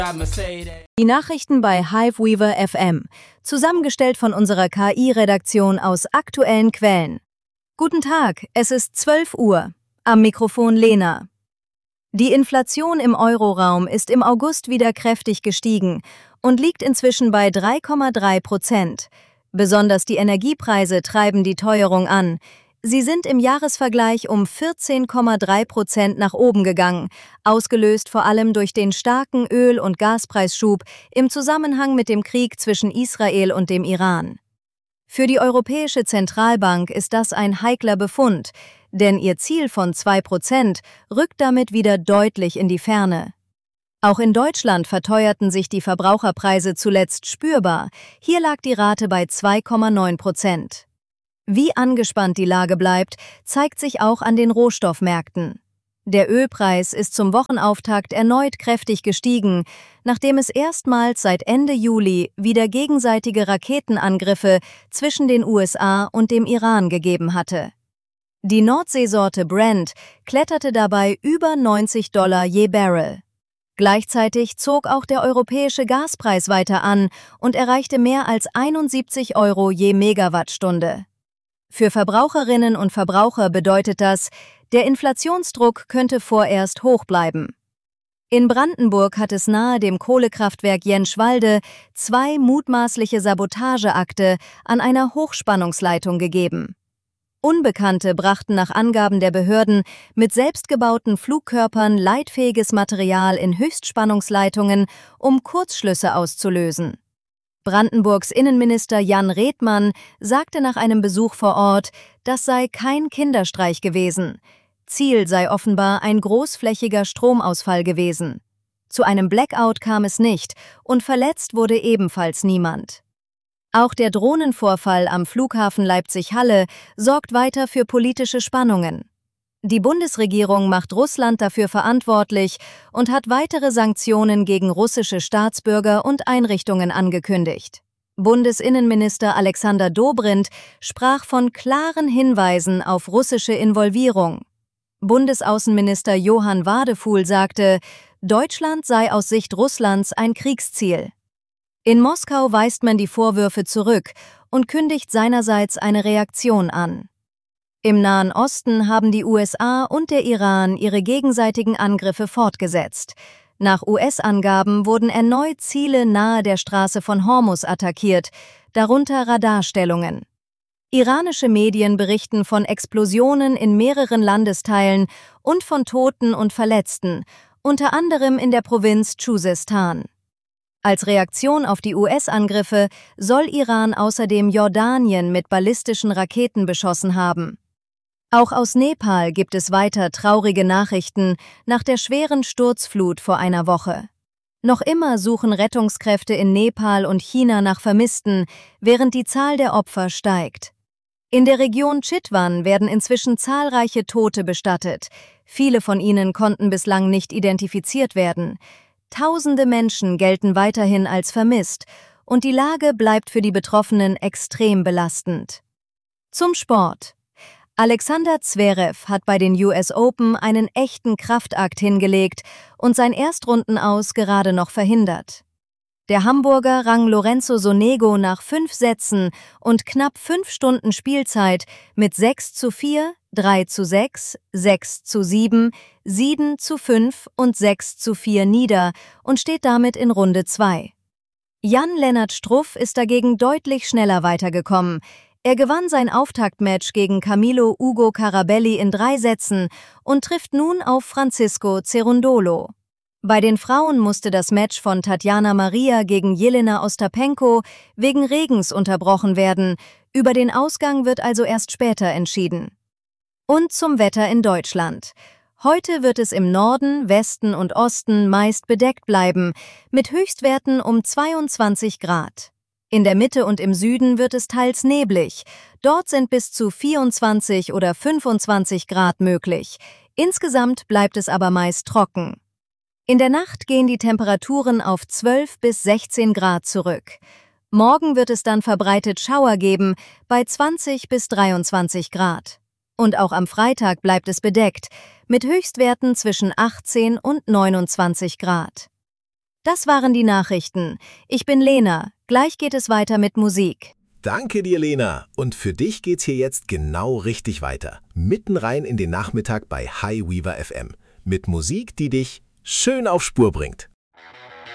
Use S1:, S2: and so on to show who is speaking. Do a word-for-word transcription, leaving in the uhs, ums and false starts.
S1: Die Nachrichten bei Hiveweaver F M, zusammengestellt von unserer K I-Redaktion aus aktuellen Quellen. Guten Tag, es ist zwölf Uhr. Am Mikrofon Lena. Die Inflation im Euroraum ist im August wieder kräftig gestiegen und liegt inzwischen bei drei Komma drei Prozent. Besonders die Energiepreise treiben die Teuerung an. Sie sind im Jahresvergleich um vierzehn Komma drei Prozent nach oben gegangen, ausgelöst vor allem durch den starken Öl- und Gaspreisschub im Zusammenhang mit dem Krieg zwischen Israel und dem Iran. Für die Europäische Zentralbank ist das ein heikler Befund, denn ihr Ziel von zwei Prozent rückt damit wieder deutlich in die Ferne. Auch in Deutschland verteuerten sich die Verbraucherpreise zuletzt spürbar. Hier lag die Rate bei zwei Komma neun Prozent. Wie angespannt die Lage bleibt, zeigt sich auch an den Rohstoffmärkten. Der Ölpreis ist zum Wochenauftakt erneut kräftig gestiegen, nachdem es erstmals seit Ende Juli wieder gegenseitige Raketenangriffe zwischen den U S A und dem Iran gegeben hatte. Die Nordseesorte Brent kletterte dabei über neunzig Dollar je Barrel. Gleichzeitig zog auch der europäische Gaspreis weiter an und erreichte mehr als einundsiebzig Euro je Megawattstunde. Für Verbraucherinnen und Verbraucher bedeutet das, der Inflationsdruck könnte vorerst hoch bleiben. In Brandenburg hat es nahe dem Kohlekraftwerk Jenschwalde zwei mutmaßliche Sabotageakte an einer Hochspannungsleitung gegeben. Unbekannte brachten nach Angaben der Behörden mit selbstgebauten Flugkörpern leitfähiges Material in Höchstspannungsleitungen, um Kurzschlüsse auszulösen. Brandenburgs Innenminister Jan Redmann sagte nach einem Besuch vor Ort, das sei kein Kinderstreich gewesen. Ziel sei offenbar ein großflächiger Stromausfall gewesen. Zu einem Blackout kam es nicht und verletzt wurde ebenfalls niemand. Auch der Drohnenvorfall am Flughafen Leipzig-Halle sorgt weiter für politische Spannungen. Die Bundesregierung macht Russland dafür verantwortlich und hat weitere Sanktionen gegen russische Staatsbürger und Einrichtungen angekündigt. Bundesinnenminister Alexander Dobrindt sprach von klaren Hinweisen auf russische Involvierung. Bundesaußenminister Johann Wadefuhl sagte, Deutschland sei aus Sicht Russlands ein Kriegsziel. In Moskau weist man die Vorwürfe zurück und kündigt seinerseits eine Reaktion an. Im Nahen Osten haben die U S A und der Iran ihre gegenseitigen Angriffe fortgesetzt. Nach U S-Angaben wurden erneut Ziele nahe der Straße von Hormuz attackiert, darunter Radarstellungen. Iranische Medien berichten von Explosionen in mehreren Landesteilen und von Toten und Verletzten, unter anderem in der Provinz Chuzestan. Als Reaktion auf die U S-Angriffe soll Iran außerdem Jordanien mit ballistischen Raketen beschossen haben. Auch aus Nepal gibt es weiter traurige Nachrichten nach der schweren Sturzflut vor einer Woche. Noch immer suchen Rettungskräfte in Nepal und China nach Vermissten, während die Zahl der Opfer steigt. In der Region Chitwan werden inzwischen zahlreiche Tote bestattet. Viele von ihnen konnten bislang nicht identifiziert werden. Tausende Menschen gelten weiterhin als vermisst und die Lage bleibt für die Betroffenen extrem belastend. Zum Sport. Alexander Zverev hat bei den U S Open einen echten Kraftakt hingelegt und sein Erstrundenaus gerade noch verhindert. Der Hamburger rang Lorenzo Sonego nach fünf Sätzen und knapp fünf Stunden Spielzeit mit sechs zu vier, drei zu sechs, sechs zu sieben, sieben zu fünf und sechs zu vier nieder und steht damit in Runde zwei. Jan-Lennart Struff ist dagegen deutlich schneller weitergekommen. Er gewann sein Auftaktmatch gegen Camilo Ugo Carabelli in drei Sätzen und trifft nun auf Francisco Cerundolo. Bei den Frauen musste das Match von Tatjana Maria gegen Jelena Ostapenko wegen Regens unterbrochen werden. Über den Ausgang wird also erst später entschieden. Und zum Wetter in Deutschland. Heute wird es im Norden, Westen und Osten meist bedeckt bleiben, mit Höchstwerten um zweiundzwanzig Grad. In der Mitte und im Süden wird es teils neblig. Dort sind bis zu vierundzwanzig oder fünfundzwanzig Grad möglich. Insgesamt bleibt es aber meist trocken. In der Nacht gehen die Temperaturen auf zwölf bis sechzehn Grad zurück. Morgen wird es dann verbreitet Schauer geben bei zwanzig bis dreiundzwanzig Grad. Und auch am Freitag bleibt es bedeckt, mit Höchstwerten zwischen achtzehn und neunundzwanzig Grad. Das waren die Nachrichten. Ich bin Lena. Gleich geht es weiter mit Musik.
S2: Danke dir, Lena. Und für dich geht's hier jetzt genau richtig weiter. Mitten rein in den Nachmittag bei Hi Weaver F M. Mit Musik, die dich schön auf Spur bringt.